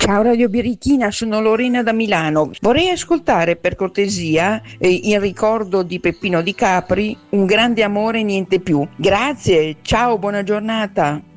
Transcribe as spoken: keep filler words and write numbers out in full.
Ciao Radio Birichina, sono Lorena da Milano. Vorrei ascoltare per cortesia, eh, in ricordo di Peppino Di Capri, Un grande amore e niente più. Grazie, ciao, buona giornata.